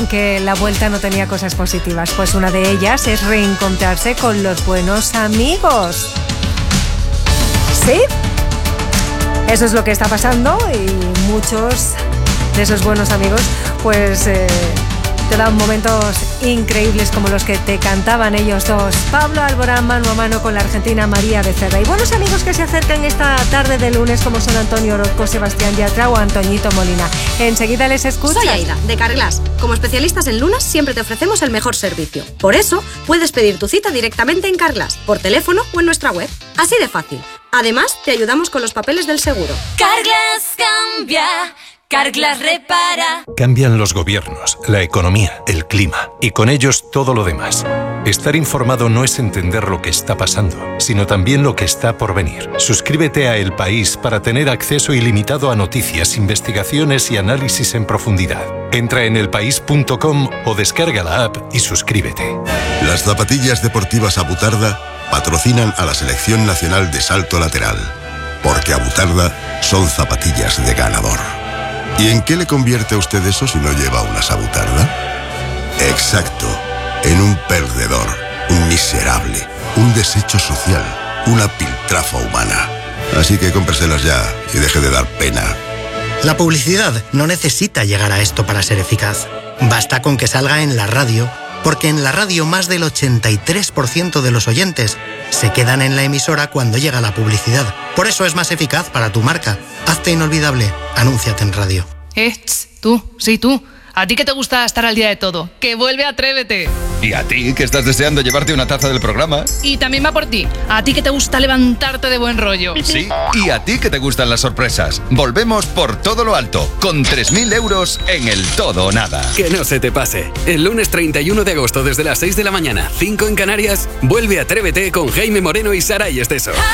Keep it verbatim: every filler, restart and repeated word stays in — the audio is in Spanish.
que la vuelta no tenía cosas positivas, pues una de ellas es reencontrarse con los buenos amigos. ¿Sí? Eso es lo que está pasando y muchos de esos buenos amigos pues eh, te dan momentos increíbles como los que te cantaban ellos dos, Pablo Alborán mano a mano con la argentina María Becerra, y buenos amigos que se acercan esta tarde de lunes como son Antonio Orozco, Sebastián Yatra o Antoñito Molina. Enseguida les escuchas. Soy Aida, de Carglass. Como especialistas en lunas siempre te ofrecemos el mejor servicio. Por eso puedes pedir tu cita directamente en Carglass, por teléfono o en nuestra web. Así de fácil. Además, te ayudamos con los papeles del seguro. Carglass cambia, Carglass repara. Cambian los gobiernos, la economía, el clima y con ellos todo lo demás. Estar informado no es entender lo que está pasando, sino también lo que está por venir. Suscríbete a El País para tener acceso ilimitado a noticias, investigaciones y análisis en profundidad. Entra en elpaís punto com o descarga la app y suscríbete. Las zapatillas deportivas Abutarda patrocinan a la Selección Nacional de Salto Lateral, porque Abutarda son zapatillas de ganador. ¿Y en qué le convierte a usted eso si no lleva unas Abutarda? Exacto, en un perdedor, un miserable, un desecho social, una piltrafa humana. Así que cómpreselas ya y deje de dar pena. La publicidad no necesita llegar a esto para ser eficaz. Basta con que salga en la radio, porque en la radio más del ochenta y tres por ciento de los oyentes se quedan en la emisora cuando llega la publicidad. Por eso es más eficaz para tu marca. Hazte inolvidable. Anúnciate en radio. Eh, tss, tú, sí tú. A ti que te gusta estar al día de todo. ¡Que vuelve Atrévete! Y a ti que estás deseando llevarte una taza del programa. Y también va por ti. A ti que te gusta levantarte de buen rollo. Sí, y a ti que te gustan las sorpresas. Volvemos por todo lo alto, con tres mil euros en el todo o nada. Que no se te pase. El lunes treinta y uno de agosto desde las seis de la mañana, cinco en Canarias, vuelve Atrévete con Jaime Moreno y Saray Esteso.